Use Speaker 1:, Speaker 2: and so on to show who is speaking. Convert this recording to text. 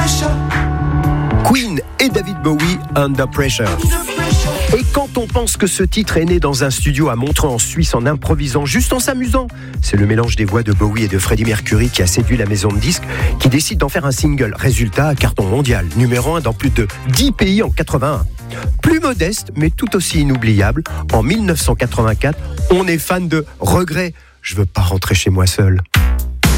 Speaker 1: Queen et David Bowie, Under Pressure. Et quand on pense que ce titre est né dans un studio à Montreux en Suisse en improvisant, juste en s'amusant, c'est le mélange des voix de Bowie et de Freddie Mercury qui a séduit la maison de disques qui décide d'en faire un single. Résultat, carton mondial, numéro 1 dans plus de 10 pays en 81. Plus modeste, mais tout aussi inoubliable, en 1984, on est fan de Regret. Je veux pas rentrer chez moi seul.